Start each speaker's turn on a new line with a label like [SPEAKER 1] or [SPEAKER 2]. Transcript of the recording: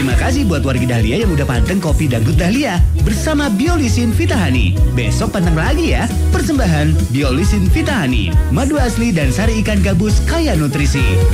[SPEAKER 1] Terima kasih buat warga Dahlia yang udah panteng kopi dangdut Dahlia bersama Biolisin Vitahani. Besok panteng lagi ya. Persembahan Biolisin Vitahani, madu asli dan sari ikan gabus kaya nutrisi.